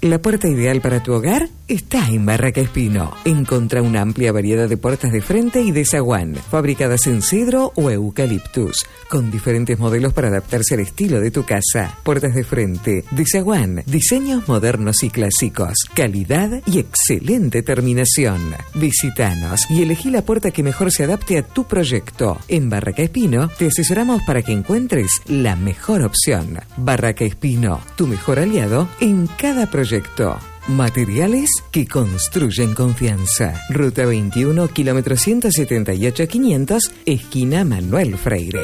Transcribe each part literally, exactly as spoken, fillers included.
La puerta ideal para tu hogar está en Barraca Espino. Encontrá una amplia variedad de puertas de frente y de zaguán, fabricadas en cedro o eucaliptus, con diferentes modelos para adaptarse al estilo de tu casa. Puertas de frente, de zaguán, diseños modernos y clásicos, calidad y excelente terminación. Visítanos y elegí la puerta que mejor se adapte a tu proyecto. En Barraca Espino te asesoramos para que encuentres la mejor opción. Barraca Espino, tu mejor aliado en cada proyecto. Materiales que construyen confianza. Ruta veintiuno, kilómetro ciento setenta y ocho quinientos, esquina Manuel Freire.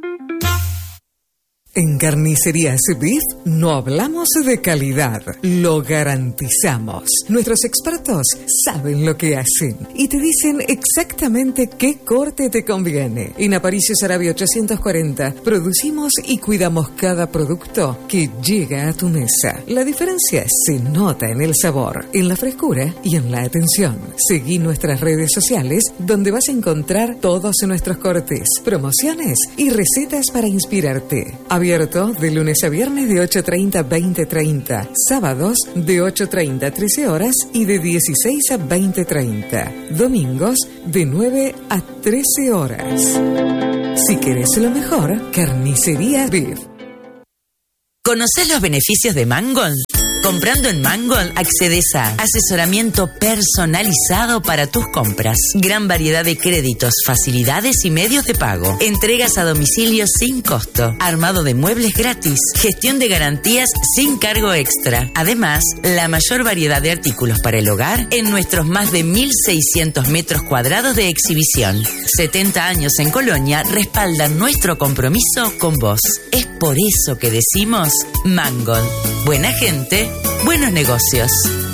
En Carnicerías Beef no hablamos de calidad, lo garantizamos. Nuestros expertos saben lo que hacen y te dicen exactamente qué corte te conviene. En Aparicio Saravia ochocientos cuarenta producimos y cuidamos cada producto que llega a tu mesa. La diferencia se nota en el sabor, en la frescura y en la atención. Seguí nuestras redes sociales donde vas a encontrar todos nuestros cortes, promociones y recetas para inspirarte. Abierto de lunes a viernes de ocho treinta a veinte treinta, sábados de ocho treinta a trece horas y de dieciséis a veinte treinta, domingos de nueve a trece horas. Si querés lo mejor, Carnicería Beef. ¿Conocés los beneficios de Mangold? Comprando en Mangold accedes a asesoramiento personalizado para tus compras, gran variedad de créditos, facilidades y medios de pago, entregas a domicilio sin costo, armado de muebles gratis, gestión de garantías sin cargo extra. Además, la mayor variedad de artículos para el hogar en nuestros más de mil seiscientos metros cuadrados de exhibición. setenta años en Colonia respaldan nuestro compromiso con vos. Es por eso que decimos Mangold. Buena gente, buenos negocios.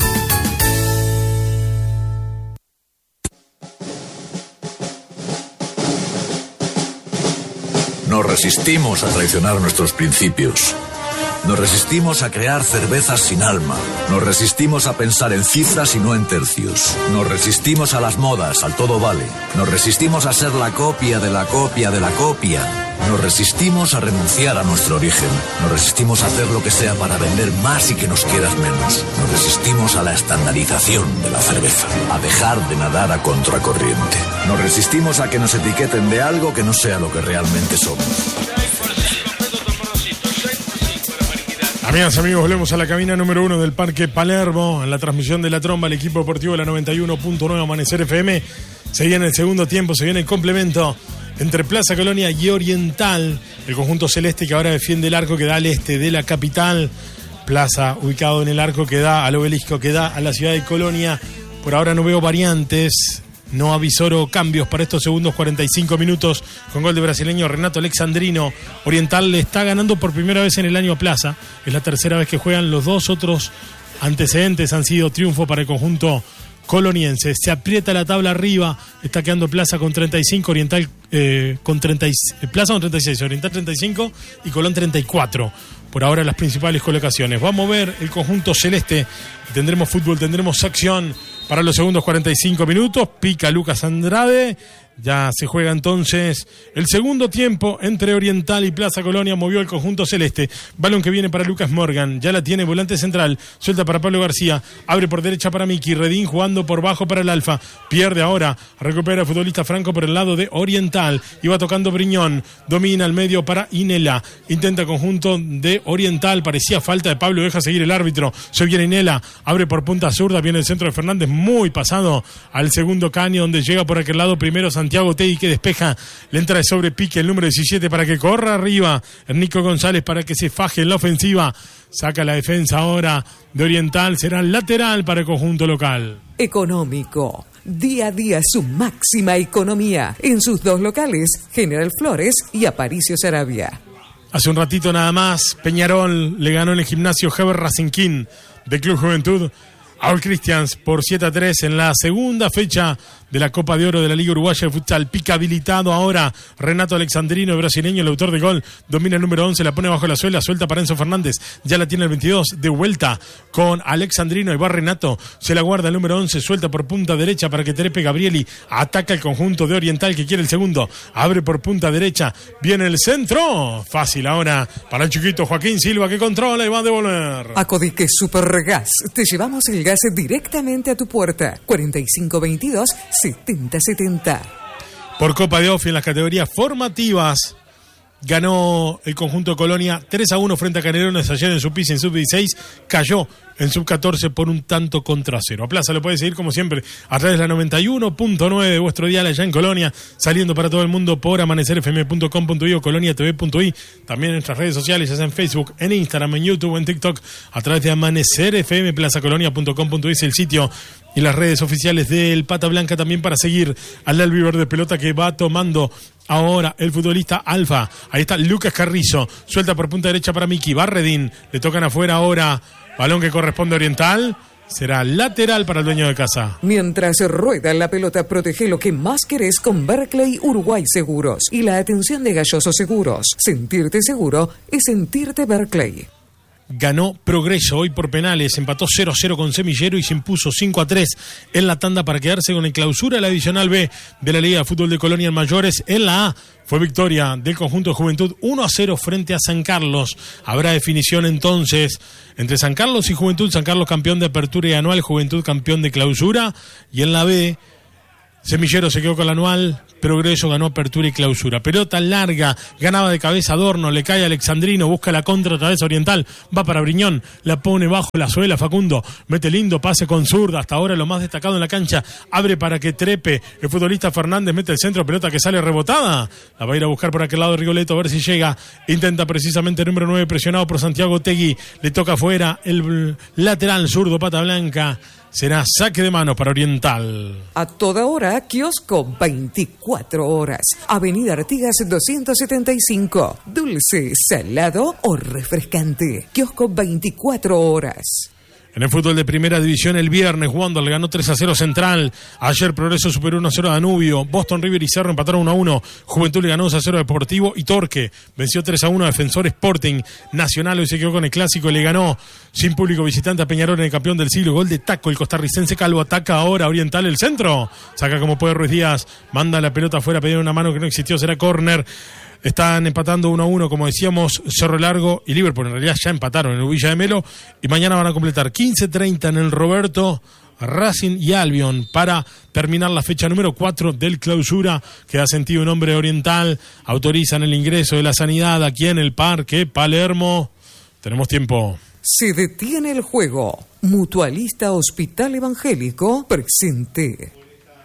Nos resistimos a traicionar nuestros principios. Nos resistimos a crear cervezas sin alma. Nos resistimos a pensar en cifras y no en tercios. Nos resistimos a las modas, al todo vale. Nos resistimos a ser la copia de la copia de la copia. Nos resistimos a renunciar a nuestro origen. Nos resistimos a hacer lo que sea para vender más y que nos quieras menos. Nos resistimos a la estandarización de la cerveza, a dejar de nadar a contracorriente. Nos resistimos a que nos etiqueten de algo que no sea lo que realmente somos. Amigas, amigos, volvemos a la cabina número uno del Parque Palermo, en la transmisión de La Tromba, el equipo deportivo de la noventa y uno punto nueve Amanecer F M. Se viene el segundo tiempo, se viene el complemento entre Plaza Colonia y Oriental, el conjunto celeste que ahora defiende el arco que da al este de la capital. Plaza ubicado en el arco que da al obelisco, que da a la ciudad de Colonia. Por ahora no veo variantes, no avisoro cambios para estos segundos cuarenta y cinco minutos con gol de brasileño Renato Alexandrino. Oriental le está ganando por primera vez en el año a Plaza. Es la tercera vez que juegan. Los dos otros antecedentes han sido triunfo para el conjunto coloniense. Se aprieta la tabla arriba. Está quedando Plaza con treinta y cinco, Oriental eh, con treinta y seis, Plaza con treinta y seis, Oriental treinta y cinco y Colón treinta y cuatro. Por ahora las principales colocaciones. Vamos a ver el conjunto celeste. Tendremos fútbol, tendremos acción para los segundos cuarenta y cinco minutos. Pica Lucas Andrade. Ya se juega entonces el segundo tiempo entre Oriental y Plaza Colonia. Movió el conjunto celeste. Balón que viene para Lucas Morgan. Ya la tiene volante central. Suelta para Pablo García. Abre por derecha para Miki. Redín jugando por bajo para el Alfa. Pierde ahora. Recupera el futbolista Franco por el lado de Oriental. Iba tocando Briñón. Domina al medio para Inela. Intenta conjunto de Oriental. Parecía falta de Pablo. Deja seguir el árbitro. Se viene Inela. Abre por punta zurda. Viene el centro de Fernández. Muy pasado al segundo caño donde llega por aquel lado primero Santiago Tegui que despeja, le entra de sobrepique el número diecisiete para que corra arriba el Nico González para que se faje en la ofensiva. Saca la defensa ahora de Oriental, será lateral para el conjunto local. Económico. Día a día su máxima economía en sus dos locales, General Flores y Aparicio Saravia. Hace un ratito nada más, Peñarol le ganó en el gimnasio Heber Racinquín de Club Juventud a All Christians por siete a tres en la segunda fecha de la Copa de Oro de la Liga Uruguaya de Futsal. Pica habilitado ahora Renato Alexandrino, el brasileño, el autor de gol. Domina el número once, la pone bajo la suela, suelta para Enzo Fernández. Ya la tiene el veintidós, de vuelta con Alexandrino. Y va Renato, se la guarda el número once, suelta por punta derecha para que trepe Gabrieli. Ataca el conjunto de Oriental que quiere el segundo. Abre por punta derecha, viene el centro. Fácil ahora para el chiquito Joaquín Silva que controla y va a devolver. A Codique Supergas te llevamos el gas directamente a tu puerta. cuarenta y cinco veintidós setenta setenta. Por Copa de Ofi en las categorías formativas ganó el conjunto de Colonia tres a uno frente a Canelones ayer en su pista en sub dieciséis. Cayó en sub catorce por un tanto contra cero. A Plaza lo puede seguir como siempre a través de la noventa y uno punto nueve de vuestro dial allá en Colonia, saliendo para todo el mundo por amanecer f m punto com punto i o colonia t v punto i. También en nuestras redes sociales, ya sea en Facebook, en Instagram, en YouTube, en TikTok, a través de amanecer f m, plaza colonia punto com punto i es el sitio y las redes oficiales del Pata Blanca también para seguir al Albi Verde Pelota que va tomando ahora el futbolista Alfa. Ahí está Lucas Carrizo, suelta por punta derecha para Miki Barredín, le tocan afuera ahora, balón que corresponde a Oriental, será lateral para el dueño de casa. Mientras rueda la pelota, protege lo que más querés con Barclay Uruguay Seguros y la atención de Galloso Seguros. Sentirte seguro es sentirte Barclay. Ganó Progreso hoy por penales, empató cero a cero con Semillero y se impuso cinco a tres en la tanda para quedarse con el clausura de la Divisional B de la Liga de Fútbol de Colonia en Mayores. En la A fue victoria del conjunto de Juventud uno a cero frente a San Carlos. Habrá definición entonces entre San Carlos y Juventud. San Carlos campeón de apertura y anual, Juventud campeón de clausura. Y en la B, Semillero se quedó con la anual, Progreso ganó apertura y clausura. Pelota larga, ganaba de cabeza Adorno, le cae a Alexandrino, busca la contra otra vez Oriental, va para Briñón, la pone bajo la suela Facundo, mete lindo pase con zurda, hasta ahora lo más destacado en la cancha, abre para que trepe el futbolista Fernández, mete el centro, pelota que sale rebotada, la va a ir a buscar por aquel lado Rigoletto a ver si llega, intenta precisamente el número nueve presionado por Santiago Tegui, le toca afuera el lateral zurdo Pata Blanca. Será saque de mano para Oriental. A toda hora, kiosco veinticuatro horas. Avenida Artigas doscientos setenta y cinco. Dulce, salado o refrescante. Kiosco veinticuatro horas. En el fútbol de primera división el viernes, Wander le ganó tres a cero Central. Ayer Progreso superó uno a cero a Danubio. Boston River y Cerro empataron uno a uno. Juventud le ganó dos a cero a Deportivo y Torque venció tres a uno a Defensor Sporting. Nacional hoy se quedó con el clásico y le ganó sin público visitante a Peñarol en el campeón del siglo. Gol de Taco, el costarricense Calvo ataca ahora Oriental el centro. Saca como puede Ruiz Díaz, manda la pelota afuera, pedir una mano que no existió, será córner. Están empatando uno a uno, como decíamos, Cerro Largo y Liverpool. En realidad ya empataron en el Villa de Melo y mañana van a completar quince treinta en el Roberto, Racing y Albion para terminar la fecha número cuatro del clausura que da sentido un hombre Oriental. Autorizan el ingreso de la sanidad aquí en el Parque Palermo. Tenemos tiempo. Se detiene el juego. Mutualista Hospital Evangélico presente.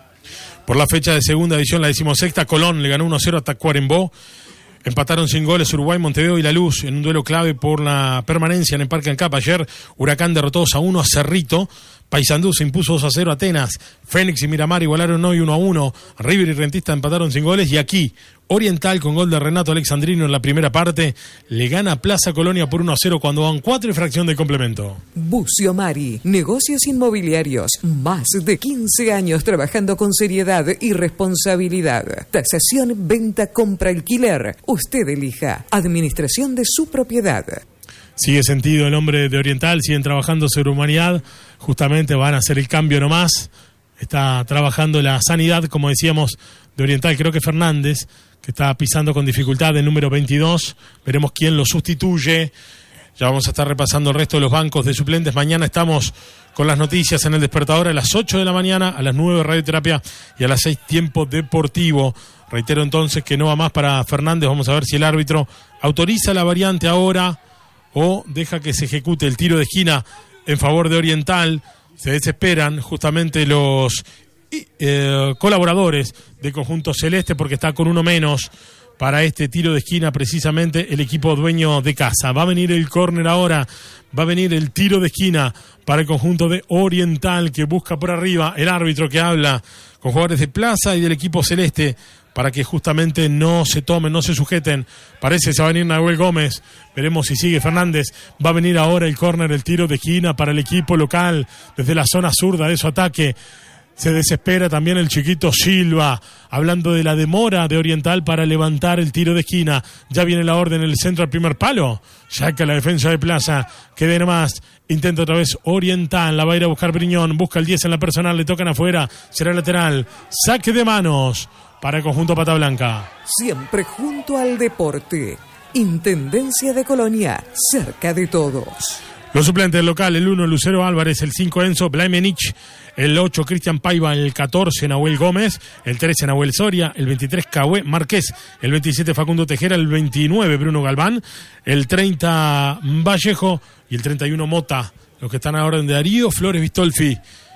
Por la fecha de segunda edición, la decimosexta, Colón le ganó uno a cero a Tacuarembó. Empataron sin goles Uruguay, Montevideo y La Luz en un duelo clave por la permanencia en el Parque Ancap. Ayer Huracán derrotó dos a uno a Cerrito. Paysandú se impuso dos a cero a Atenas. Fénix y Miramar igualaron hoy uno a uno. River y Rentista empataron sin goles. Y aquí Oriental, con gol de Renato Alexandrino en la primera parte, le gana a Plaza Colonia por uno a cero cuando van cuatro y fracción de complemento. Bucio Mari, negocios inmobiliarios, más de quince años trabajando con seriedad y responsabilidad. Tasación, venta, compra, alquiler. Usted elija. Administración de su propiedad. Sigue sentido el hombre de Oriental, siguen trabajando sobre humanidad, justamente van a hacer el cambio nomás. Está trabajando la sanidad, como decíamos, de Oriental, creo que Fernández, que está pisando con dificultad el número veintidós. Veremos quién lo sustituye. Ya vamos a estar repasando el resto de los bancos de suplentes. Mañana estamos con las noticias en el Despertador a las ocho de la mañana, a las nueve Radioterapia y a las seis Tiempo Deportivo. Reitero entonces que no va más para Fernández. Vamos a ver si el árbitro autoriza la variante ahora o deja que se ejecute el tiro de esquina en favor de Oriental. Se desesperan justamente los eh, colaboradores de Conjunto Celeste porque está con uno menos para este tiro de esquina precisamente el equipo dueño de casa. Va a venir el córner ahora, va a venir el tiro de esquina para el conjunto de Oriental que busca por arriba el árbitro que habla con jugadores de Plaza y del equipo Celeste para que justamente no se tomen, no se sujeten. Parece que se va a venir Nahuel Gómez. Veremos si sigue Fernández. Va a venir ahora el córner, el tiro de esquina para el equipo local desde la zona zurda de su ataque. Se desespera también el chiquito Silva, hablando de la demora de Oriental para levantar el tiro de esquina. Ya viene la orden en el centro al primer palo. Saca la defensa de Plaza. Quede nomás. Intenta otra vez Oriental. La va a ir a buscar Briñón. Busca el diez en la personal. Le tocan afuera. Será lateral. Saque de manos para el conjunto Pata Blanca. Siempre junto al deporte. Intendencia de Colonia. Cerca de todos. Los suplentes del local, el uno Lucero Álvarez, el cinco Enzo Blaimenich, el ocho Cristian Paiva, el catorce Nahuel Gómez, el trece Nahuel Soria, el veintitrés Cahué Márquez, el veintisiete Facundo Tejera, el veintinueve Bruno Galván, el treinta Vallejo y el treinta y uno Mota, los que están a orden de Darío Flores Vistolfi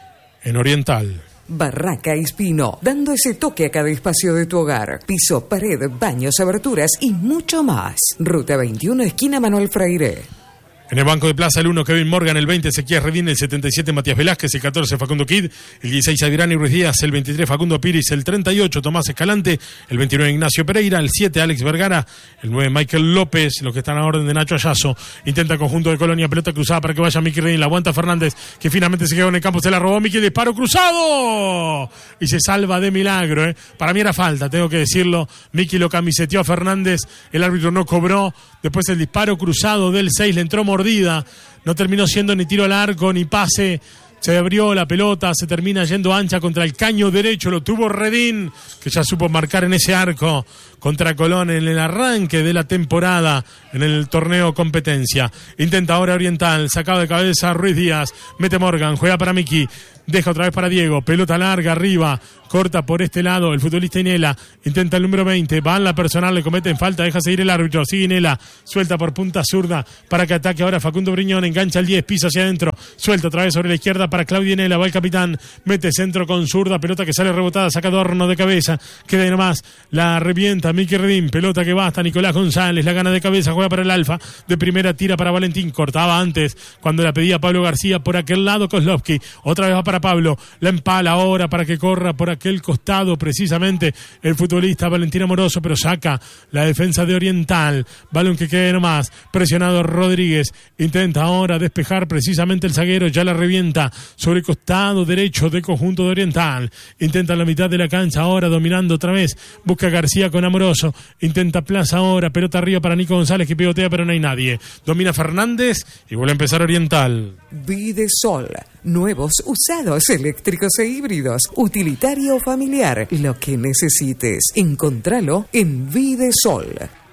en Oriental. Barraca Espino, dando ese toque a cada espacio de tu hogar. Piso, pared, baños, aberturas y mucho más. Ruta veintiuno, esquina Manuel Freire. En el banco de Plaza, el uno Kevin Morgan, el veinte Ezequiel Redín, el setenta y siete Matías Velázquez, el catorce Facundo Kid, el dieciséis Adirán y Ruiz Díaz, el veintitrés Facundo Piris, el treinta y ocho Tomás Escalante, el veintinueve Ignacio Pereira, el siete Alex Vergara, el nueve Michael López, los que están a orden de Nacho Ayazo. Intenta conjunto de Colonia, pelota cruzada para que vaya Miki Redín, la aguanta Fernández, que finalmente se quedó en el campo, se la robó Miki, disparo cruzado y se salva de milagro, ¿eh? Para mí era falta, tengo que decirlo. Miki lo camiseteó a Fernández, el árbitro no cobró. Después el disparo cruzado del seis, le entró mordida, no terminó siendo ni tiro al arco ni pase, se abrió la pelota, se termina yendo ancha contra el caño derecho, lo tuvo Redín, que ya supo marcar en ese arco contra Colón en el arranque de la temporada en el torneo competencia. Intenta ahora Oriental, sacado de cabeza Ruiz Díaz, mete Morgan, juega para Miki, deja otra vez para Diego, pelota larga arriba, corta por este lado el futbolista Inela, intenta el número veinte, va en la personal, le cometen falta, deja seguir el árbitro, sigue Inela, suelta por punta zurda para que ataque ahora Facundo Briñón, engancha el diez, pisa hacia adentro, suelta otra vez sobre la izquierda para Claudio Inela, va el capitán, mete centro con zurda, pelota que sale rebotada, saca Adorno de cabeza, queda ahí nomás, la revienta Miki Redín, pelota que va hasta Nicolás González, la gana de cabeza, juega para el Alfa, de primera tira para Valentín, cortaba antes cuando la pedía Pablo García por aquel lado Kozlowski, otra vez va para Pablo, la empala ahora para que corra por aquel costado precisamente el futbolista Valentín Amoroso, pero saca la defensa de Oriental, balón que quede nomás, presionado Rodríguez, intenta ahora despejar precisamente el zaguero, ya la revienta sobre el costado derecho del conjunto de Oriental, intenta la mitad de la cancha ahora dominando otra vez, busca García con Amoroso, intenta Plaza ahora, pelota arriba para Nico González que pivotea pero no hay nadie, domina Fernández y vuelve a empezar Oriental. Videsol, nuevos, usados, eléctricos e híbridos, utilitario o familiar, lo que necesites, encontralo en Videsol.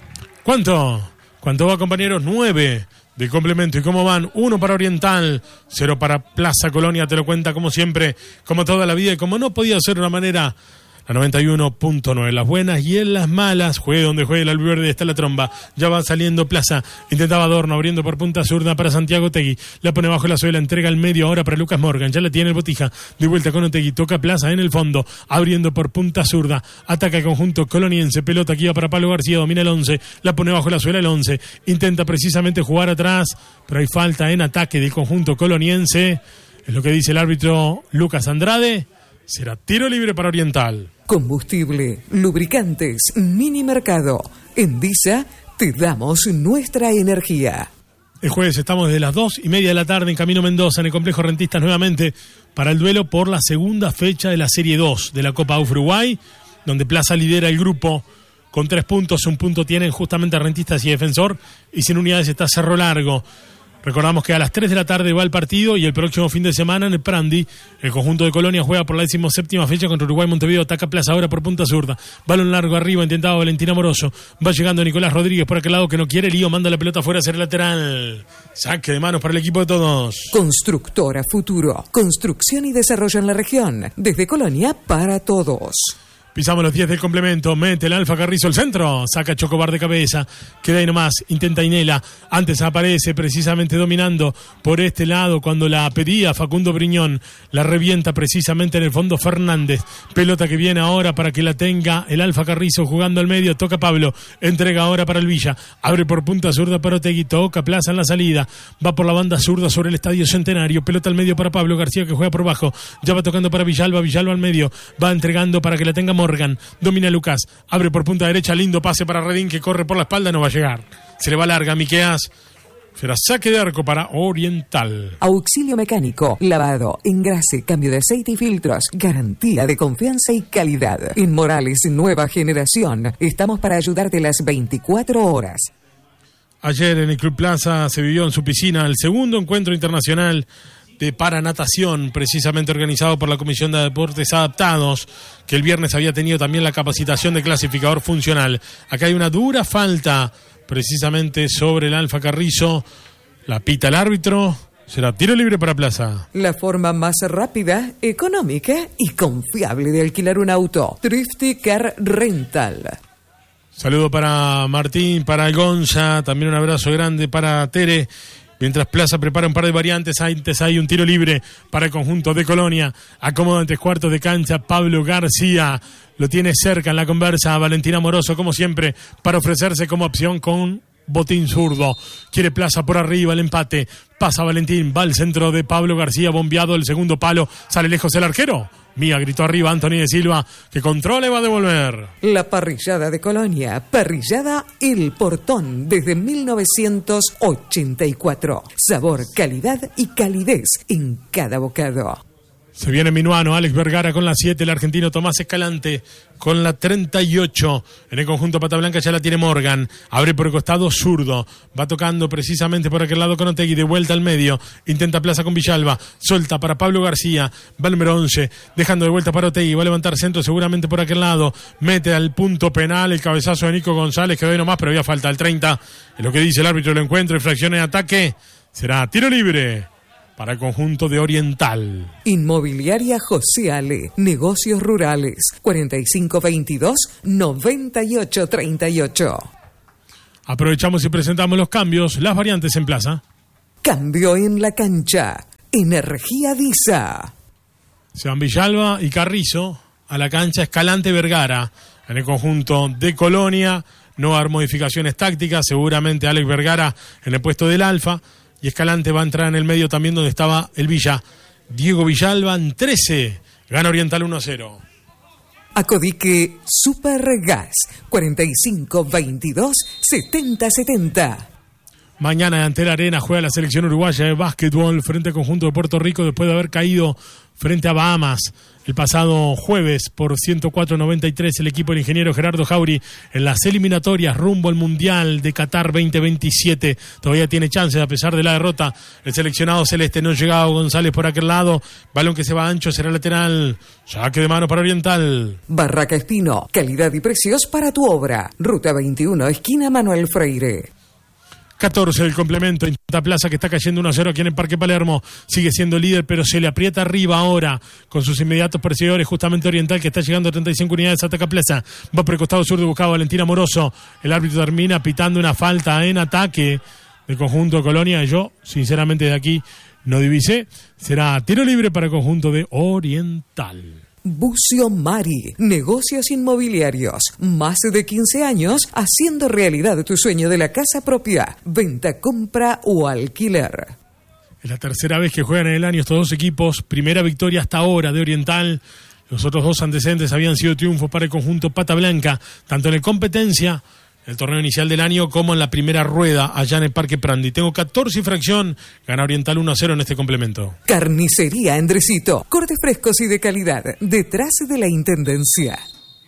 ¿Cuánto? ¿Cuánto va, compañeros? Nueve de complemento. ¿Y cómo van? Uno para Oriental, cero para Plaza Colonia, te lo cuenta como siempre, como toda la vida y como no podía ser de una manera. La noventa y uno punto nueve, las buenas y en las malas, juegue donde juegue el albiverde, está la tromba, ya va saliendo Plaza, intentaba Adorno, abriendo por punta zurda para Santiago Otegui, la pone bajo la suela, entrega al medio ahora para Lucas Morgan, ya la tiene el Botija, de vuelta con Otegui, toca Plaza en el fondo, abriendo por punta zurda, ataca el conjunto coloniense, pelota aquí va para Pablo García, domina el once, la pone bajo la suela el once, intenta precisamente jugar atrás, pero hay falta en ataque del conjunto coloniense, es lo que dice el árbitro Lucas Andrade, será tiro libre para Oriental. Combustible, lubricantes, mini mercado. En Disa te damos nuestra energía. El jueves estamos desde las dos y media de la tarde en Camino Mendoza, en el Complejo Rentistas nuevamente, para el duelo por la segunda fecha de la Serie dos de la Copa A U F Uruguay, donde Plaza lidera el grupo con tres puntos, un punto tienen justamente Rentistas y Defensor, y sin unidades está Cerro Largo. Recordamos que a las tres de la tarde va el partido y el próximo fin de semana en el Prandi, el conjunto de Colonia juega por la decimoséptima fecha contra Uruguay Montevideo, ataca Plaza ahora por punta zurda, balón largo arriba, intentaba Valentín Amoroso, va llegando Nicolás Rodríguez por aquel lado que no quiere lío, manda la pelota afuera hacia el lateral, saque de manos para el equipo de todos. Constructora Futuro, construcción y desarrollo en la región, desde Colonia para todos. Pisamos los diez del complemento, mete el Alfa Carrizo al centro, saca Chocobar de cabeza, queda ahí nomás, intenta Inela, antes aparece precisamente dominando por este lado cuando la pedía Facundo Briñón, la revienta precisamente en el fondo Fernández, pelota que viene ahora para que la tenga el Alfa Carrizo jugando al medio, toca Pablo, entrega ahora para el Villa, abre por punta zurda para Otegui, toca Plaza en la salida, va por la banda zurda sobre el Estadio Centenario, pelota al medio para Pablo García que juega por bajo, ya va tocando para Villalba, Villalba al medio, va entregando para que la tenga Morgan, domina Lucas, abre por punta derecha, lindo pase para Redín que corre por la espalda, no va a llegar, se le va larga, Miqueas, Será saque de arco para Oriental. Auxilio mecánico, lavado, engrase, cambio de aceite y filtros. Garantía de confianza y calidad. En Morales, nueva generación. Estamos para ayudarte las veinticuatro horas. Ayer en el Club Plaza se vivió en su piscina el segundo encuentro internacional de paranatación, precisamente organizado por la Comisión de Deportes Adaptados, que el viernes había tenido también la capacitación de clasificador funcional. Acá hay una dura falta precisamente sobre el Alfa Carrizo. La pita el árbitro. Será tiro libre para Plaza. La forma más rápida, económica y confiable de alquilar un auto. Thrifty Car Rental. Saludo para Martín, para Gonza, también un abrazo grande para Tere. Mientras Plaza prepara un par de variantes, antes hay un tiro libre para el conjunto de Colonia. Acomoda en tres cuartos de cancha Pablo García. Lo tiene cerca en la conversa a Valentín Amoroso, como siempre, para ofrecerse como opción con botín zurdo. Quiere Plaza por arriba, el empate. Pasa Valentín, va al centro de Pablo García, bombeado el segundo palo. Sale lejos el arquero. Mía gritó arriba Anthony de Silva, que controle va a devolver. La parrillada de Colonia, parrillada El Portón, desde mil novecientos ochenta y cuatro. Sabor, calidad y calidez en cada bocado. Se viene Minuano, Alex Vergara con la siete, el argentino Tomás Escalante con la treinta y ocho. En el conjunto Pata Blanca ya la tiene Morgan. Abre por el costado zurdo. Va tocando precisamente por aquel lado con Otegui. De vuelta al medio. Intenta Plaza con Villalba. Suelta para Pablo García. Va el número once. Dejando de vuelta para Otegui. Va a levantar centro seguramente por aquel lado. Mete al punto penal el cabezazo de Nico González. Quedó ahí nomás, pero había falta al treinta. Es lo que dice el árbitro del encuentro. Infracción en ataque. Será tiro libre para el conjunto de Oriental. Inmobiliaria José Ale. Negocios rurales. cuarenta y cinco veintidós, noventa y ocho treinta y ocho. Aprovechamos y presentamos los cambios, las variantes en Plaza. Cambio en la cancha. Energía Disa. Se van Villalba y Carrizo a la cancha Escalante Vergara. En el conjunto de Colonia no va a haber modificaciones tácticas. Seguramente Alex Vergara en el puesto del Alfa. Y Escalante va a entrar en el medio también donde estaba el Villa. Diego Villalba en trece. Gana Oriental uno a cero. Acodique Supergas. cuarenta y cinco veintidós, setenta setenta. Mañana ante la Arena juega la selección uruguaya de básquetbol frente al conjunto de Puerto Rico después de haber caído frente a Bahamas el pasado jueves por ciento cuatro a noventa y tres el equipo del ingeniero Gerardo Jauri en las eliminatorias rumbo al Mundial de Qatar veinte veintisiete. Todavía tiene chances a pesar de la derrota. El seleccionado celeste no llegaba González por aquel lado. Balón que se va ancho, será lateral. Saque de mano para Oriental. Barraca Espino, calidad y precios para tu obra. Ruta veintiuno, esquina Manuel Freire. catorce del complemento, intenta Plaza que está cayendo uno a cero aquí en el Parque Palermo, sigue siendo líder pero se le aprieta arriba ahora con sus inmediatos perseguidores, justamente Oriental que está llegando a treinta y cinco unidades, ataca Plaza, va por el costado sur de buscado Valentín Amoroso, el árbitro termina pitando una falta en ataque del conjunto de Colonia. Yo sinceramente de aquí no divisé, será tiro libre para el conjunto de Oriental. Bucio Mari, negocios inmobiliarios, más de quince años haciendo realidad tu sueño de la casa propia, venta, compra o alquiler. Es la tercera vez que juegan en el año estos dos equipos, primera victoria hasta ahora de Oriental, los otros dos antecedentes habían sido triunfos para el conjunto Pata Blanca, tanto en la competencia, el torneo inicial del año, como en la primera rueda allá en el Parque Prandi. Tengo catorce y fracción, gana Oriental uno a cero en este complemento. Carnicería Endrecito, cortes frescos y de calidad, detrás de la Intendencia.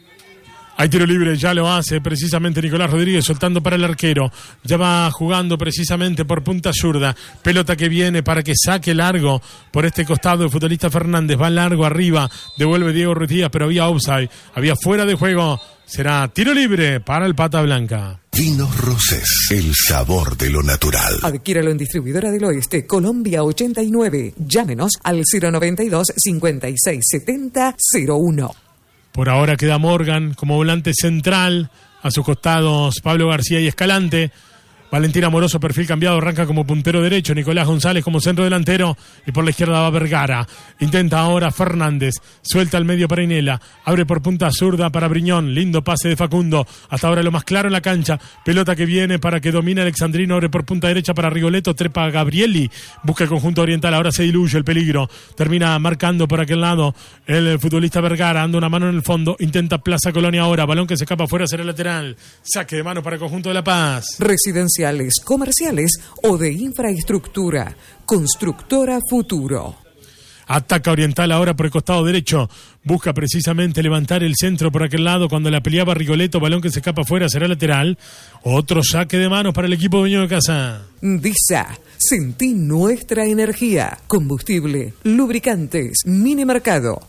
Hay tiro libre, ya lo hace precisamente Nicolás Rodríguez soltando para el arquero. Ya va jugando precisamente por punta zurda. Pelota que viene para que saque largo por este costado el futbolista Fernández. Va largo arriba, devuelve Diego Ruiz Díaz, pero había offside, había fuera de juego. Será tiro libre para el Pata Blanca. Vinos Rosés, el sabor de lo natural. Adquiéralo en Distribuidora del Oeste, Colombia ochenta y nueve. Llámenos al cero noventa y dos, cincuenta y seis setenta, cero uno. Por ahora queda Morgan como volante central. A sus costados Pablo García y Escalante. Valentín Amoroso, perfil cambiado, arranca como puntero derecho. Nicolás González como centro delantero. Y por la izquierda va Vergara. Intenta ahora Fernández. Suelta al medio para Inela. Abre por punta zurda para Briñón. Lindo pase de Facundo. Hasta ahora lo más claro en la cancha. Pelota que viene para que domine Alexandrino. Abre por punta derecha para Rigoletto. Trepa a Gabrieli. Busca el conjunto oriental. Ahora se diluye el peligro. Termina marcando por aquel lado el futbolista Vergara. Anda una mano en el fondo. Intenta Plaza Colonia ahora. Balón que se escapa afuera, será lateral. Saque de mano para el conjunto de La Paz. Residencia residenciales, comerciales o de infraestructura. Constructora Futuro. Ataca Oriental ahora por el costado derecho. Busca precisamente levantar el centro por aquel lado. Cuando la peleaba Rigoletto, balón que se escapa afuera, será lateral. Otro saque de manos para el equipo dueño de casa. DISA, sentí nuestra energía. Combustible, lubricantes, mini mercado.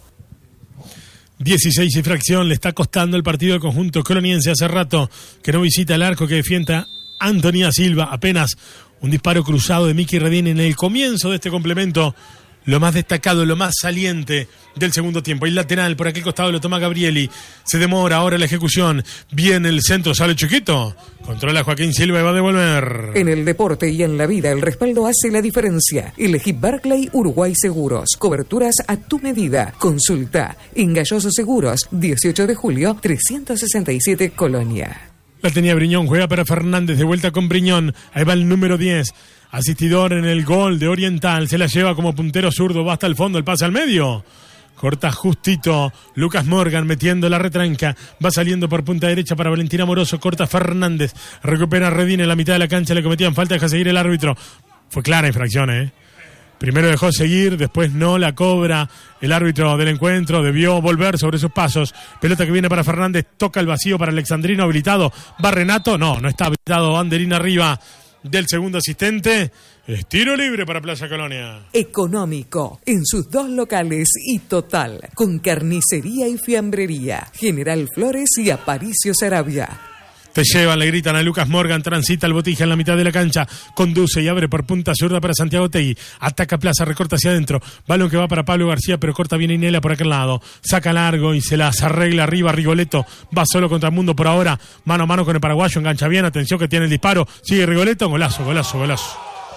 dieciséis y fracción le está costando el partido al conjunto coloniense. Hace rato que no visita el arco que defienda Antonia Silva. Apenas un disparo cruzado de Miki Redín en el comienzo de este complemento. Lo más destacado, lo más saliente del segundo tiempo. El lateral, por aquel costado lo toma Gabrieli. Se demora ahora la ejecución. Viene el centro, sale Chiquito. Controla Joaquín Silva y va a devolver. En el deporte y en la vida, el respaldo hace la diferencia. Elegí Barclay Uruguay Seguros. Coberturas a tu medida. Consulta en Galloso Seguros, dieciocho de julio, trescientos sesenta y siete, Colonia. La tenía Briñón, juega para Fernández, de vuelta con Briñón. Ahí va el número diez. Asistidor en el gol de Oriental, se la lleva como puntero zurdo, va hasta el fondo, el pase al medio. Corta justito, Lucas Morgan metiendo la retranca, va saliendo por punta derecha para Valentín Amoroso, corta Fernández, recupera Redín en la mitad de la cancha, le cometían falta, deja seguir el árbitro. Fue clara infracción, ¿eh? Primero dejó seguir, después no la cobra el árbitro del encuentro, debió volver sobre sus pasos. Pelota que viene para Fernández, toca el vacío para Alexandrino, habilitado. ¿Va Renato? No, no está habilitado, banderín arriba del segundo asistente. Es tiro libre para Plaza Colonia. Económico, en sus dos locales y total, con carnicería y fiambrería. General Flores y Aparicio Sarabia. Te llevan, le gritan a Lucas Morgan, transita el Botija en la mitad de la cancha, conduce y abre por punta zurda para Santiago Tegui, ataca Plaza, recorta hacia adentro, balón que va para Pablo García, pero corta bien Inela por aquel lado, saca largo y se las arregla arriba Rigoletto, va solo contra el mundo por ahora, mano a mano con el paraguayo, engancha bien, atención que tiene el disparo, sigue Rigoletto, golazo, golazo, golazo.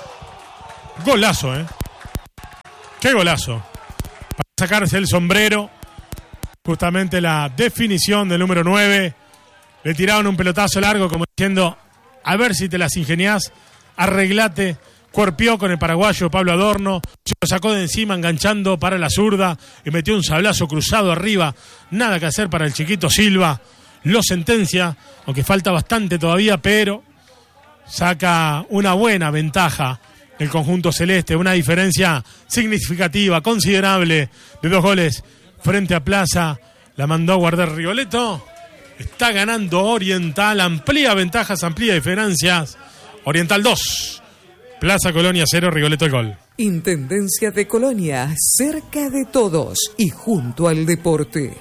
Golazo, eh. Qué golazo. Para sacarse el sombrero, justamente la definición del número nueve. Le tiraron un pelotazo largo como diciendo, a ver si te las ingeniás, arreglate, cuerpió con el paraguayo Pablo Adorno, se lo sacó de encima enganchando para la zurda y metió un sablazo cruzado arriba, nada que hacer para el Chiquito Silva, lo sentencia, aunque falta bastante todavía, pero saca una buena ventaja el conjunto celeste, una diferencia significativa, considerable, de dos goles frente a Plaza, la mandó a guardar Rigoletto. Está ganando Oriental, amplía ventajas, amplía diferencias. Oriental dos, Plaza Colonia cero, Rigoletto el gol. Intendencia de Colonia, cerca de todos y junto al deporte.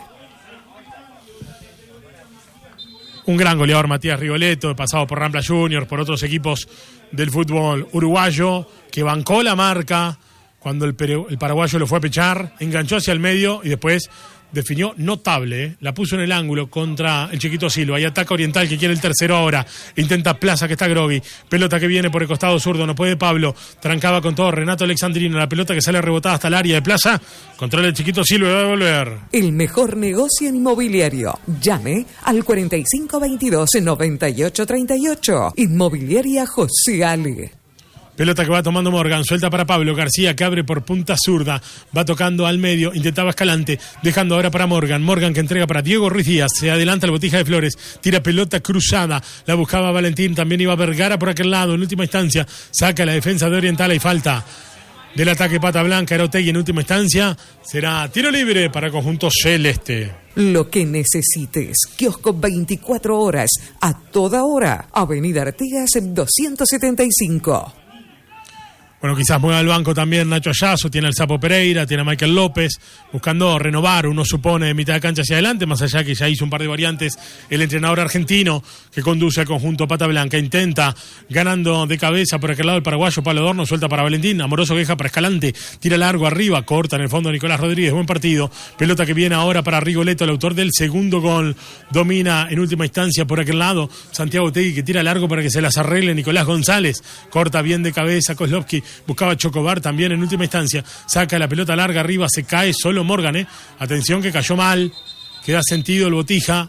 Un gran goleador Matías Rigoletto, pasado por Rampla Juniors, por otros equipos del fútbol uruguayo, que bancó la marca cuando el, el paraguayo lo fue a pechar, enganchó hacia el medio y después definió notable, ¿eh? La puso en el ángulo contra el Chiquito Silva y ataca Oriental que quiere el tercero ahora, intenta Plaza que está groggy, pelota que viene por el costado zurdo, no puede Pablo, trancaba con todo Renato Alexandrino, la pelota que sale rebotada hasta el área de Plaza, controla el Chiquito Silva y va a volver. El mejor negocio inmobiliario, llame al cuarenta y cinco veintidós noventa y ocho treinta y ocho, Inmobiliaria José Ale. Pelota que va tomando Morgan, suelta para Pablo García que abre por punta zurda, va tocando al medio, intentaba Escalante, dejando ahora para Morgan, Morgan que entrega para Diego Ruiz Díaz, se adelanta el Botija de Flores, tira pelota cruzada, la buscaba Valentín, también iba Vergara por aquel lado, en última instancia, saca la defensa de Oriental y falta del ataque pata blanca, era Otegui en última instancia, será tiro libre para el conjunto celeste. Lo que necesites, kiosco veinticuatro horas, a toda hora, Avenida Artigas doscientos setenta y cinco. Bueno, quizás mueva al banco también Nacho Ayazo, tiene al Sapo Pereira, tiene a Michael López, buscando renovar, uno supone, de mitad de cancha hacia adelante, más allá que ya hizo un par de variantes el entrenador argentino que conduce al conjunto Pata Blanca, intenta, ganando de cabeza por aquel lado el paraguayo Pablo Adorno, suelta para Valentín, Amoroso queja para Escalante, tira largo arriba, corta en el fondo Nicolás Rodríguez, buen partido, pelota que viene ahora para Rigoletto, el autor del segundo gol, domina en última instancia por aquel lado, Santiago Tegui que tira largo para que se las arregle Nicolás González, corta bien de cabeza Kozlovsky, buscaba Chocobar también en última instancia, saca la pelota larga arriba, se cae solo Morgan, ¿eh? Atención que cayó mal, queda sentido el Botija,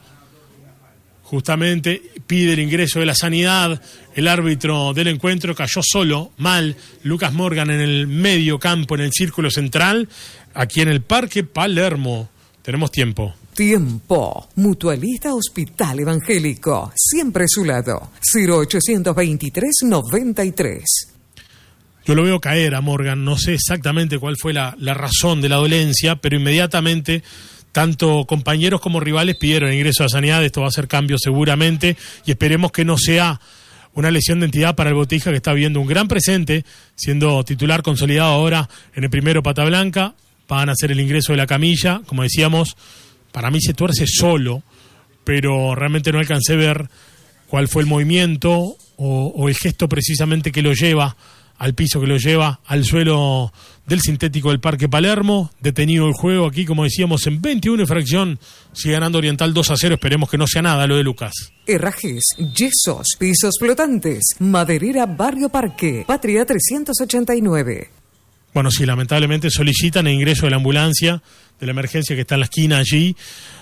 justamente pide el ingreso de la sanidad, el árbitro del encuentro cayó solo, mal, Lucas Morgan en el medio campo, en el círculo central, aquí en el Parque Palermo. Tenemos tiempo. Tiempo. Mutualista Hospital Evangélico. Siempre a su lado. cero ochocientos veintitrés noventa y tres. Yo lo veo caer a Morgan. No sé exactamente cuál fue la, la razón de la dolencia, pero inmediatamente tanto compañeros como rivales pidieron ingreso a sanidad. Esto va a ser cambio seguramente y esperemos que no sea una lesión de entidad para el Botija, que está viviendo un gran presente, siendo titular consolidado ahora en el primero Pata Blanca. Van a hacer el ingreso de la camilla, como decíamos, para mí se tuerce solo, pero realmente no alcancé a ver cuál fue el movimiento o, o el gesto precisamente que lo lleva al piso, que lo lleva al suelo del sintético del Parque Palermo. Detenido el juego aquí, como decíamos, en veintiuno y fracción, sigue ganando Oriental dos a cero, esperemos que no sea nada lo de Lucas. Herrajes, yesos, pisos flotantes, Maderera Barrio Parque, Patria trescientos ochenta y nueve. Bueno, sí, lamentablemente solicitan el ingreso de la ambulancia de la emergencia que está en la esquina allí.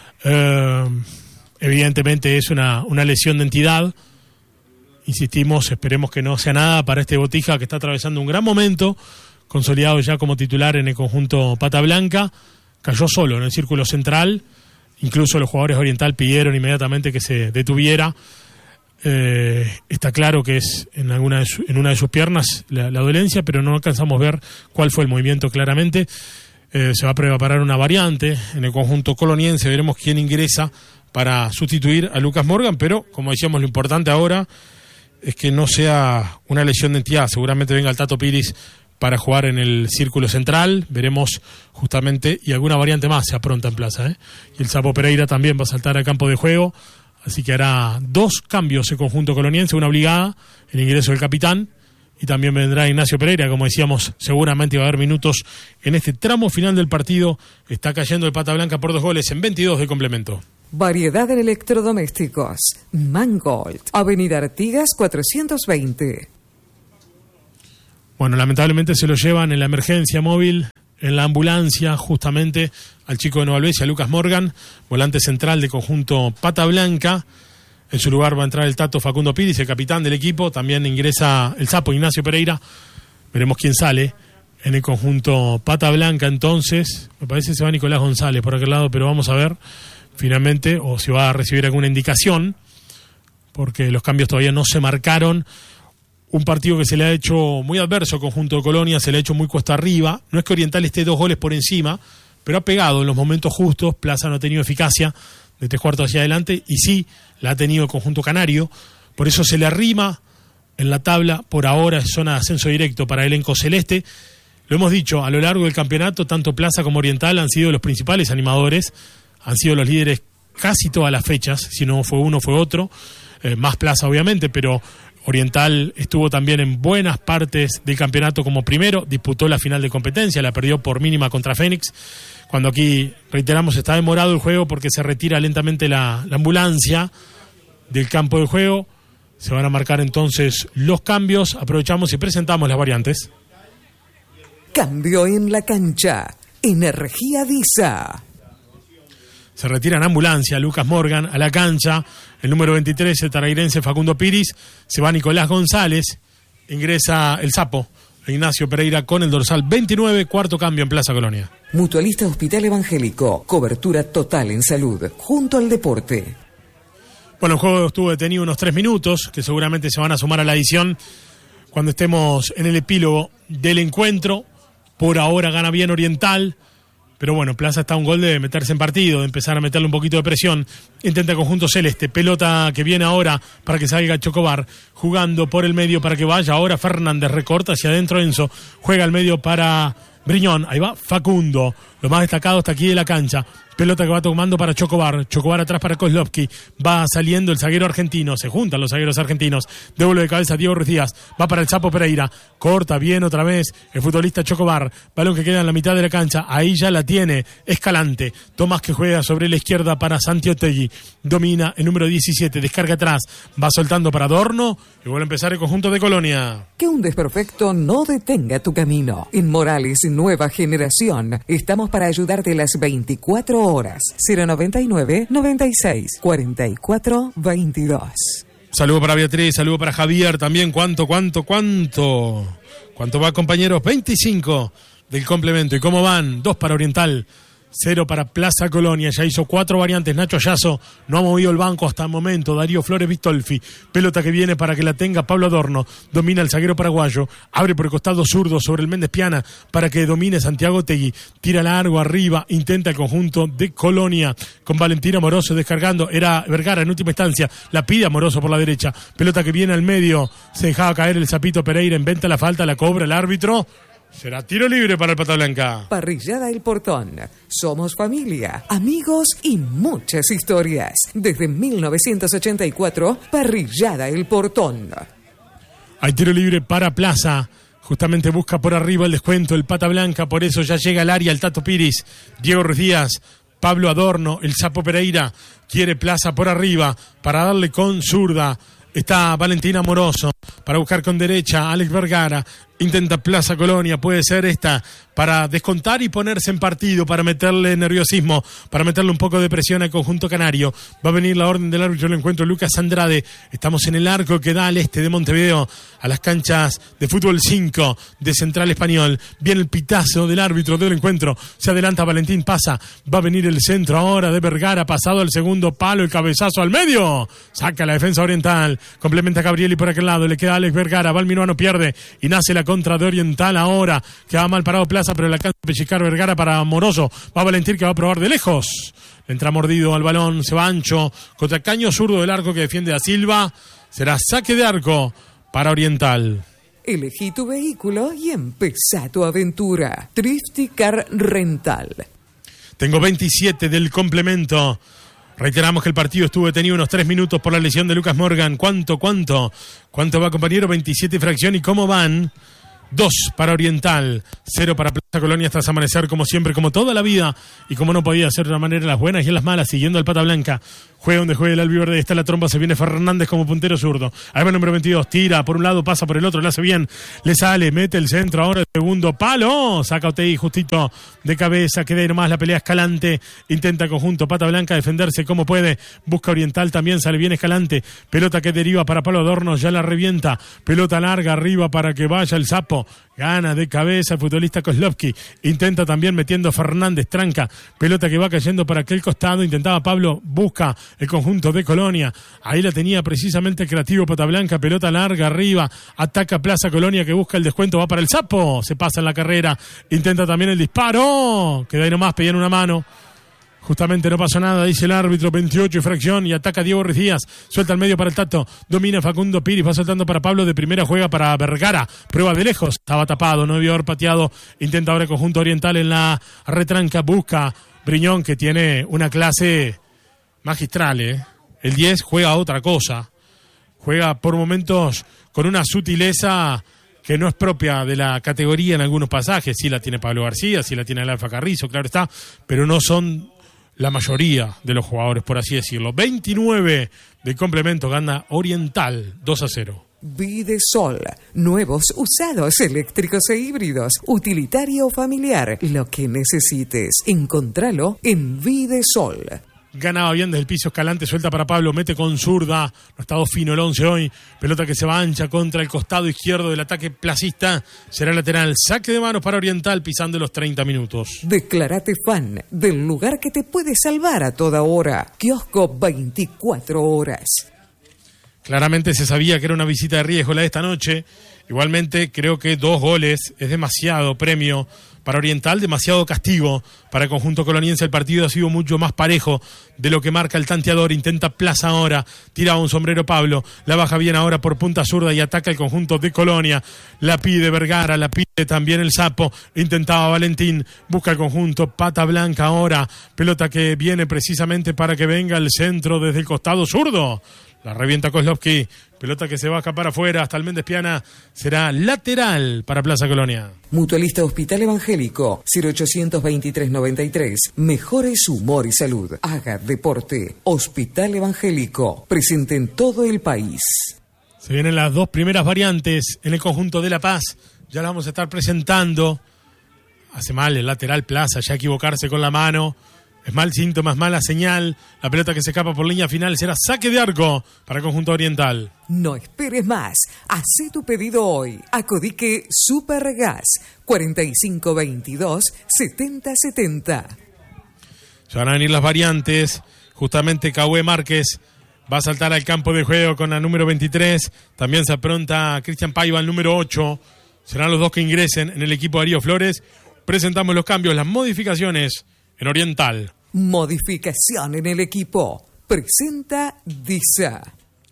Eh, evidentemente es una, una lesión de entidad. Insistimos, esperemos que no sea nada para este Botija que está atravesando un gran momento, consolidado ya como titular en el conjunto Pata Blanca. Cayó solo en el círculo central. Incluso los jugadores Oriental pidieron inmediatamente que se detuviera. Eh, está claro que es en alguna de su, en una de sus piernas la, la dolencia, pero no alcanzamos a ver cuál fue el movimiento claramente. Eh, se va a preparar una variante en el conjunto coloniense, veremos quién ingresa para sustituir a Lucas Morgan, pero como decíamos, lo importante ahora es que no sea una lesión de entidad. Seguramente venga el Tato Piris para jugar en el círculo central, veremos justamente, y alguna variante más se apronta en plaza, ¿eh? Y el Sapo Pereira también va a saltar al campo de juego. Así que hará dos cambios el conjunto coloniense, una obligada, el ingreso del capitán, y también vendrá Ignacio Pereira. Como decíamos, seguramente va a haber minutos en este tramo final del partido. Está cayendo el Pata Blanca por dos goles en veintidós de complemento. Variedad en electrodomésticos. Mangold, Avenida Artigas cuatrocientos veinte. Bueno, lamentablemente se lo llevan en la emergencia móvil, en la ambulancia, justamente al chico de Nueva Albesia, Lucas Morgan, volante central de conjunto Pata Blanca. En su lugar va a entrar el Tato Facundo Piris, el capitán del equipo. También ingresa el Sapo Ignacio Pereira. Veremos quién sale en el conjunto Pata Blanca entonces. Me parece que se va Nicolás González por aquel lado, pero vamos a ver finalmente o si va a recibir alguna indicación, porque los cambios todavía no se marcaron. Un partido que se le ha hecho muy adverso al conjunto de Colonia, se le ha hecho muy cuesta arriba. No es que Oriental esté dos goles por encima, pero ha pegado en los momentos justos. Plaza no ha tenido eficacia de tres cuartos hacia adelante, y sí la ha tenido el conjunto canario. Por eso se le arrima en la tabla. Por ahora es zona de ascenso directo para el elenco celeste. Lo hemos dicho, a lo largo del campeonato, tanto Plaza como Oriental han sido los principales animadores, han sido los líderes casi todas las fechas. Si no fue uno, fue otro. Eh, más Plaza, obviamente, pero Oriental estuvo también en buenas partes del campeonato como primero, disputó la final de competencia, la perdió por mínima contra Fénix, cuando aquí, reiteramos, está demorado el juego porque se retira lentamente la, la ambulancia del campo de juego. Se van a marcar entonces los cambios, aprovechamos y presentamos las variantes. Cambio en la cancha, Energía Disa. Se retira en ambulancia Lucas Morgan a la cancha. El número veintitrés, el tarairense Facundo Piris. Se va Nicolás González. Ingresa el Sapo Ignacio Pereira con el dorsal veintinueve. Cuarto cambio en Plaza Colonia. Mutualista Hospital Evangélico. Cobertura total en salud. Junto al deporte. Bueno, el juego estuvo detenido unos tres minutos, que seguramente se van a sumar a la edición cuando estemos en el epílogo del encuentro. Por ahora gana bien Oriental. Pero bueno, Plaza está a un gol de meterse en partido, de empezar a meterle un poquito de presión. Intenta el conjunto celeste, pelota que viene ahora para que salga Chocobar, jugando por el medio para que vaya. Ahora Fernández recorta hacia adentro, Enzo juega al medio para Briñón, ahí va Facundo, lo más destacado hasta aquí de la cancha. Pelota que va tomando para Chocobar, Chocobar atrás para Kozlovsky, va saliendo el zaguero argentino, se juntan los zagueros argentinos, devuelve de cabeza Diego Ruiz Díaz, va para el Sapo Pereira, corta bien otra vez el futbolista Chocobar, balón que queda en la mitad de la cancha, ahí ya la tiene Escalante, Tomás que juega sobre la izquierda para Santi Otegui, domina el número diecisiete, descarga atrás, va soltando para Adorno y vuelve a empezar el conjunto de Colonia. Que un desperfecto no detenga tu camino. En Morales Nueva Generación estamos para ayudarte las veinticuatro horas. Cero noventa y nueve, noventa y seis, cuarenta y cuatro, veintidós. Saludo para Beatriz, saludo para Javier también. ¿Cuánto, cuánto, cuánto? ¿Cuánto va, compañeros? veinticinco del complemento. ¿Y cómo van? Dos para Oriental, cero para Plaza Colonia. Ya hizo cuatro variantes Nacho Ayazo, no ha movido el banco hasta el momento. Darío Flores Vistolfi, pelota que viene para que la tenga Pablo Adorno, domina el zaguero paraguayo, abre por el costado zurdo sobre el Méndez Piana para que domine Santiago Tegui, tira largo arriba, intenta el conjunto de Colonia con Valentín Amoroso descargando, era Vergara en última instancia, la pide Amoroso por la derecha, pelota que viene al medio, se dejaba caer el Zapito Pereira, inventa la falta, la cobra el árbitro. Será tiro libre para el Pata Blanca. Parrillada El Portón. Somos familia, amigos y muchas historias. Desde mil novecientos ochenta y cuatro, Parrillada El Portón. Hay tiro libre para Plaza. Justamente busca por arriba el descuento el Pata Blanca. Por eso ya llega al área el Tato Piris, Diego Ruiz Díaz, Pablo Adorno, el Sapo Pereira. Quiere Plaza por arriba para darle con zurda. Está Valentín Amoroso para buscar con derecha Alex Vergara. Intenta Plaza Colonia, puede ser esta para descontar y ponerse en partido, para meterle nerviosismo, para meterle un poco de presión al conjunto canario. Va a venir la orden del árbitro del encuentro, Lucas Andrade. Estamos en el arco que da al este de Montevideo, a las canchas de fútbol cinco de Central Español. Viene el pitazo del árbitro del encuentro, se adelanta Valentín, pasa, va a venir el centro ahora de Vergara, pasado al segundo palo, el cabezazo al medio, saca la defensa Oriental, complementa Gabrieli por aquel lado, le queda Alex Vergara, va el minuano, pierde y nace la contra de Oriental ahora, que va mal parado Plaza, pero le alcanza a pellizcar Vergara para Amoroso, va Valentín que va a probar de lejos, le entra mordido al balón, se va ancho, contra el caño zurdo del arco que defiende a Silva, será saque de arco para Oriental. Elegí tu vehículo y empezá tu aventura. Thrifty Car Rental. Tengo veintisiete del complemento. Reiteramos que el partido estuvo detenido unos tres minutos por la lesión de Lucas Morgan. ¿Cuánto, cuánto? ¿Cuánto va, compañero? veintisiete y fracción. ¿Y cómo van? Dos para Oriental, cero para Plaza Colonia tras amanecer, como siempre, como toda la vida, y como no podía ser de una manera en las buenas y en las malas, siguiendo al Pata Blanca. Juega donde juega el albiverde, está la trompa, se viene Fernández como puntero zurdo. Ahí va el número veintidós, tira por un lado, pasa por el otro, le hace bien, le sale, mete el centro, ahora el segundo palo, saca Otegi justito de cabeza, queda ahí nomás la pelea Escalante, intenta conjunto Pata Blanca defenderse como puede, busca Oriental también, sale bien Escalante, pelota que deriva para Pablo Adorno, ya la revienta, pelota larga arriba para que vaya el Sapo, gana de cabeza el futbolista Kozlovsky, intenta también metiendo Fernández, tranca, pelota que va cayendo para aquel costado, intentaba Pablo, busca el conjunto de Colonia, ahí la tenía precisamente el creativo Pata Blanca, pelota larga arriba, ataca Plaza Colonia que busca el descuento, va para el Sapo, se pasa en la carrera, intenta también el disparo, queda ahí nomás, pedían una mano. Justamente no pasó nada, dice el árbitro, veintiocho y fracción, y ataca Diego Ruiz Díaz, suelta al medio para el Tato, domina Facundo Piris, va soltando para Pablo, de primera juega para Vergara, prueba de lejos, estaba tapado, no debió haber pateado, intenta ahora el conjunto Oriental en la retranca, busca Briñón que tiene una clase magistral, ¿eh? El diez juega otra cosa, juega por momentos con una sutileza que no es propia de la categoría en algunos pasajes, sí la tiene Pablo García, sí la tiene el Alfa Carrizo, claro está, pero no son la mayoría de los jugadores, por así decirlo. veintinueve de complemento, gana Oriental, dos a cero. Videsol, nuevos, usados, eléctricos e híbridos, utilitario o familiar, lo que necesites, encontralo en Videsol. Ganaba bien desde el piso Escalante, suelta para Pablo, mete con zurda, no ha estado fino el once hoy, pelota que se va ancha contra el costado izquierdo del ataque placista, será lateral, saque de manos para Oriental pisando los treinta minutos. Declárate fan del lugar que te puede salvar a toda hora, Kiosco veinticuatro horas. Claramente se sabía que era una visita de riesgo la de esta noche, igualmente creo que dos goles es demasiado premio para Oriental, demasiado castigo para el conjunto coloniense. El partido ha sido mucho más parejo de lo que marca el tanteador. Intenta Plaza ahora, tira un sombrero Pablo, la baja bien ahora por punta zurda y ataca el conjunto de Colonia. La pide Vergara, la pide también el Sapo, intentaba Valentín, busca el conjunto Pata Blanca ahora, pelota que viene precisamente para que venga el centro desde el costado zurdo. La revienta Kozlovsky, pelota que se va a escapar afuera hasta el Méndez Piana, será lateral para Plaza Colonia. Mutualista Hospital Evangélico, cero ochocientos veintitrés noventa y tres. Mejore su humor y salud. Haga deporte. Hospital Evangélico, presente en todo el país. Se vienen las dos primeras variantes en el conjunto de La Paz. Ya las vamos a estar presentando. Hace mal el lateral Plaza, ya equivocarse con la mano. Es mal síntoma, es mala señal. La pelota que se escapa por línea final será saque de arco para el conjunto Oriental. No esperes más. Hacé tu pedido hoy. Acodique Supergas cuarenta y cinco veintidós setenta setenta. Se van a venir las variantes. Justamente Cahué Márquez va a saltar al campo de juego con la número veintitrés. También se apronta Cristian Paiva, el número ocho. Serán los dos que ingresen en el equipo de Darío Flores. Presentamos los cambios, las modificaciones en Oriental. Modificación en el equipo. Presenta Disa.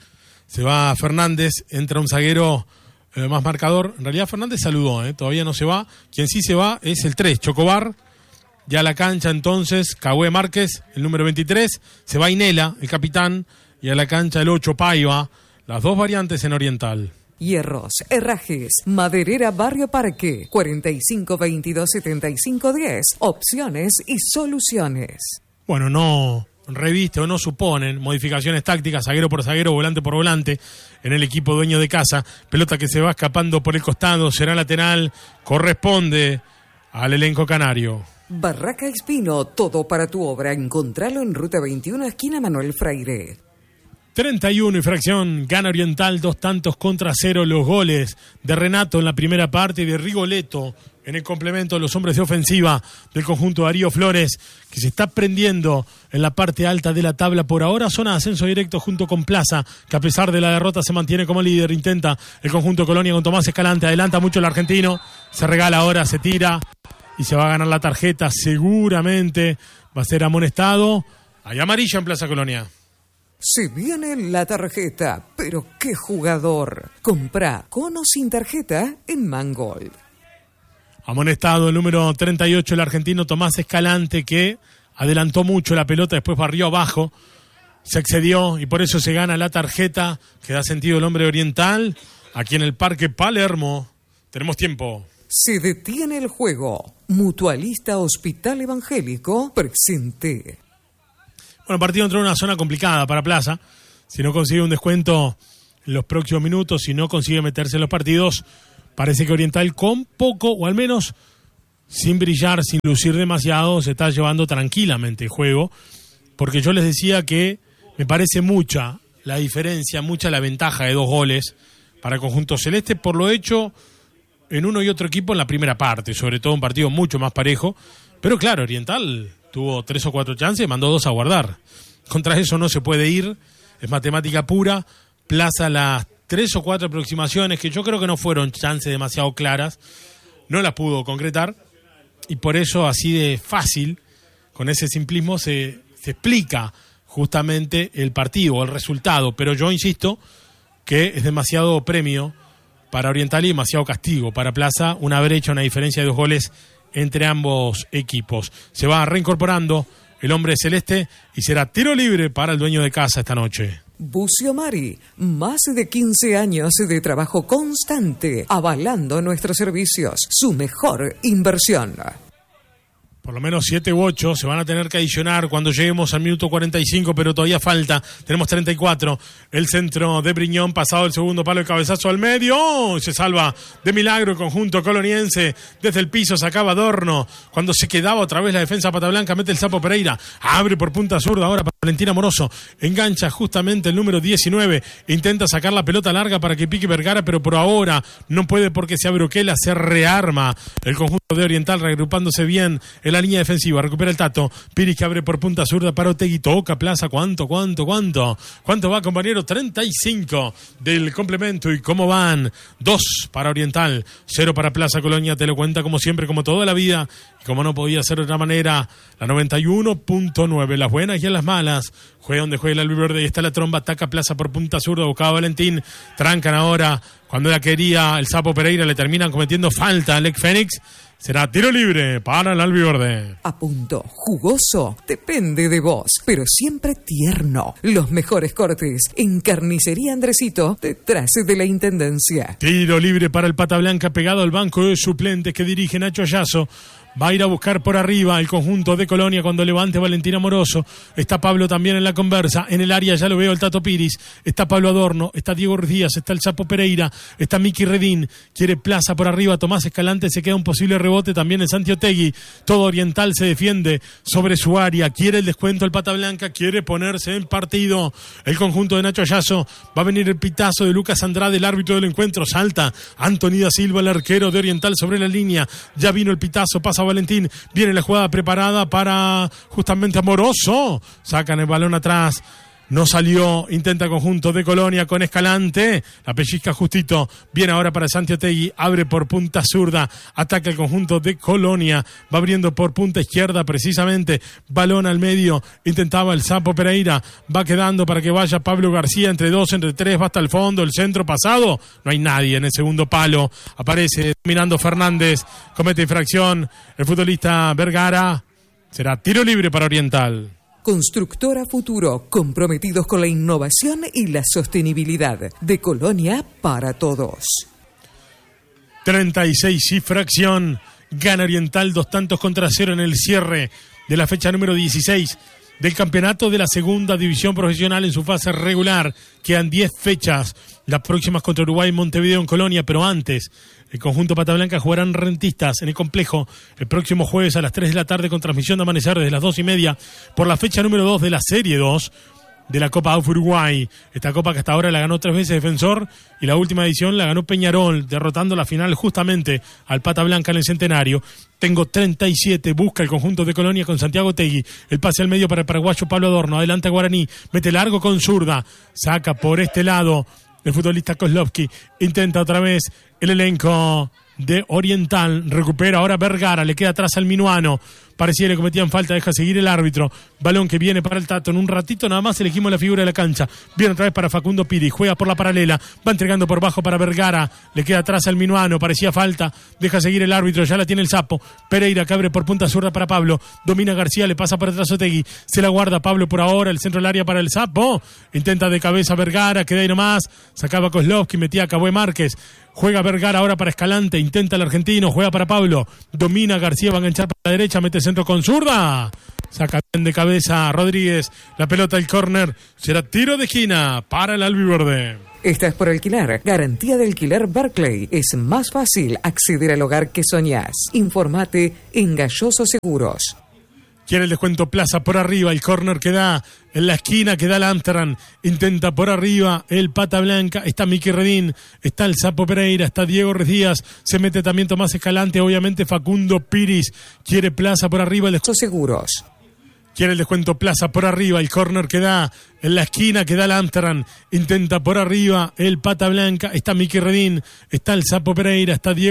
Se va Fernández, entra un zaguero eh, más marcador. En realidad Fernández saludó, eh, todavía no se va. Quien sí se va es el tres, Chocobar. Ya a la cancha entonces, Cahué Márquez, el número veintitrés. Se va Inela, el capitán. Y a la cancha el ocho, Paiva. Las dos variantes en Oriental. Hierros, herrajes, Maderera Barrio Parque, cuarenta y cinco veintidós setenta y cinco diez. Opciones y soluciones. Bueno, no reviste o no suponen modificaciones tácticas, zaguero por zaguero, volante por volante, en el equipo dueño de casa. Pelota que se va escapando por el costado, será lateral, corresponde al elenco canario. Barraca Espino, todo para tu obra. Encontralo en Ruta veintiuno, esquina Manuel Freire. treinta y uno y fracción, gana Oriental, dos tantos contra cero. Los goles de Renato en la primera parte y de Rigoletto en el complemento de los hombres de ofensiva del conjunto Darío Flores, que se está prendiendo en la parte alta de la tabla. Por ahora zona de ascenso directo junto con Plaza, que a pesar de la derrota se mantiene como líder. Intenta el conjunto Colonia con Tomás Escalante, adelanta mucho el argentino, se regala ahora, se tira y se va a ganar la tarjeta. Seguramente va a ser amonestado. Hay amarilla en Plaza Colonia. Se viene la tarjeta, pero qué jugador. Comprá con o sin tarjeta en Mangold. Amonestado el número treinta y ocho, el argentino Tomás Escalante, que adelantó mucho la pelota, después barrió abajo, se excedió y por eso se gana la tarjeta que da sentido el hombre oriental. Aquí en el Parque Palermo tenemos tiempo. Se detiene el juego. Mutualista Hospital Evangélico presente. Bueno, el partido entró en una zona complicada para Plaza. Si no consigue un descuento en los próximos minutos, si no consigue meterse en los partidos, parece que Oriental con poco, o al menos sin brillar, sin lucir demasiado, se está llevando tranquilamente el juego. Porque yo les decía que me parece mucha la diferencia, mucha la ventaja de dos goles para el conjunto celeste, por lo hecho en uno y otro equipo en la primera parte, sobre todo un partido mucho más parejo. Pero claro, Oriental tuvo tres o cuatro chances y mandó dos a guardar. Contra eso no se puede ir, es matemática pura. Plaza las tres o cuatro aproximaciones, que yo creo que no fueron chances demasiado claras, no las pudo concretar, y por eso así de fácil, con ese simplismo, se, se explica justamente el partido o el resultado. Pero yo insisto que es demasiado premio para Oriental y demasiado castigo para Plaza, una brecha, una diferencia de dos goles entre ambos equipos. Se va reincorporando el hombre celeste y será tiro libre para el dueño de casa esta noche. Bucio Mari, más de quince años de trabajo constante, avalando nuestros servicios, su mejor inversión. Por lo menos siete u ocho se van a tener que adicionar cuando lleguemos al minuto cuarenta y cinco, pero todavía falta. Tenemos treinta y cuatro. El centro de Briñón, pasado el segundo palo, el cabezazo al medio. ¡Oh! Se salva de milagro el conjunto coloniense. Desde el piso sacaba Adorno. Cuando se quedaba otra vez la defensa pata blanca, mete el Sapo Pereira. Abre por punta zurda ahora para Valentín Amoroso. Engancha justamente el número diecinueve. Intenta sacar la pelota larga para que pique Vergara, pero por ahora no puede porque se abroquela, se rearma el conjunto de Oriental, reagrupándose bien en la línea defensiva. Recupera el Tato. Piris que abre por punta zurda para Otegui. Toca Plaza. ¿Cuánto, cuánto, cuánto? ¿Cuánto va, compañero? treinta y cinco del complemento. ¿Y cómo van? Dos para Oriental, cero para Plaza Colonia. Te lo cuenta como siempre, como toda la vida. Y como no podía ser de otra manera, la noventa y uno punto nueve. Las buenas y en las malas. Juega donde juega el albiverde y está la tromba. Ataca Plaza por punta zurda. Buscaba Valentín. Trancan ahora. Cuando la quería el Sapo Pereira, le terminan cometiendo falta a Alex Fénix. Será tiro libre para el albiverde. A punto, jugoso, depende de vos, pero siempre tierno. Los mejores cortes en Carnicería Andresito, detrás de la Intendencia. Tiro libre para el Pata Blanca, pegado al banco de suplentes que dirige Nacho Ayazo. Va a ir a buscar por arriba el conjunto de Colonia cuando levante Valentín Amoroso. Está Pablo también en la conversa. En el área ya lo veo el Tato Piris. Está Pablo Adorno. Está Diego Díaz. Está el Sapo Pereira. Está Miki Redín. Quiere Plaza por arriba. Tomás Escalante. Se queda un posible rebote también en Santi Otegui. Todo Oriental se defiende sobre su área. Quiere el descuento el Pata Blanca. Quiere ponerse en partido el conjunto de Nacho Ayazo. Va a venir el pitazo de Lucas Andrade, el árbitro del encuentro. Salta Anthony da Silva, el arquero de Oriental, sobre la línea. Ya vino el pitazo. Pasa pasa Valentín. Viene la jugada preparada para justamente Amoroso. Sacan el balón atrás. No salió, intenta conjunto de Colonia con Escalante, la pellizca justito, viene ahora para Santi Otegui, abre por punta zurda, ataca el conjunto de Colonia, va abriendo por punta izquierda precisamente, balón al medio, intentaba el Sapo Pereira, va quedando para que vaya Pablo García, entre dos, entre tres, va hasta el fondo, el centro pasado, no hay nadie en el segundo palo, aparece Mirando Fernández, comete infracción, el futbolista Vergara, será tiro libre para Oriental. Constructora Futuro, comprometidos con la innovación y la sostenibilidad. De Colonia para todos. treinta y seis y fracción. Gana Oriental dos tantos contra cero en el cierre de la fecha número dieciséis del campeonato de la segunda división profesional en su fase regular. Quedan diez fechas. Las próximas contra Uruguay, Montevideo en Colonia, pero antes el conjunto Pata Blanca jugarán Rentistas en el complejo el próximo jueves a las tres de la tarde con transmisión de Amanecer desde las dos y media por la fecha número dos de la Serie dos de la Copa A U F Uruguay. Esta copa que hasta ahora la ganó tres veces Defensor y la última edición la ganó Peñarol, derrotando la final justamente al Pata Blanca en el Centenario. Tengo treinta y siete, busca el conjunto de Colonia con Santiago Otegui, el pase al medio para el paraguayo Pablo Adorno, adelante a Guaraní, mete largo con zurda, saca por este lado el futbolista Kozlovsky, intenta otra vez el elenco de Oriental, recupera ahora Vergara, le queda atrás al minuano, parecía que le cometían falta, deja seguir el árbitro, balón que viene para el Tato, en un ratito nada más elegimos la figura de la cancha, viene otra vez para Facundo Piri, juega por la paralela, va entregando por bajo para Vergara, le queda atrás al minuano, parecía falta, deja seguir el árbitro, ya la tiene el Sapo, Pereira que abre por punta zurda para Pablo, domina García, le pasa por atrás Otegui, se la guarda Pablo por ahora, el centro del área para el Sapo, intenta de cabeza Vergara, queda ahí nomás, sacaba Kozlovsky, metía a Cabué Márquez, juega Vergara ahora para Escalante, intenta el argentino, juega para Pablo, domina García, va a enganchar para la derecha, mete centro con zurda, saca bien de cabeza Rodríguez, la pelota al córner, será tiro de esquina para el albiverde. ¿Estás por alquilar? Garantía de alquiler Barclay. Es más fácil acceder al hogar que soñás. Informate en Galloso Seguros. Quiere el descuento Plaza por arriba, el córner que da en la esquina, que da el Amsterdam, intenta por arriba el Pata Blanca, está Miki Redín, está el Sapo Pereira, está Diego Díaz, se mete también Tomás Escalante, obviamente Facundo Piris, quiere Plaza por arriba, el descuento Seguros. Quiere el descuento Plaza por arriba, el córner que da en la esquina, que da el Amsterdam, intenta por arriba el Pata Blanca, está Miki Redín, está el Sapo Pereira, está Diego